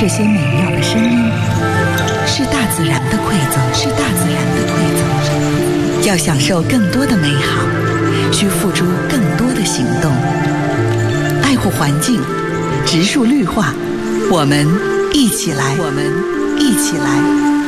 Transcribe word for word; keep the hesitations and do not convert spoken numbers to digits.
这些美妙的声音是大自然的馈赠，是大自然的馈赠。要享受更多的美好，需付出更多的行动。爱护环境，植树绿化，我们一起来，我们一起来。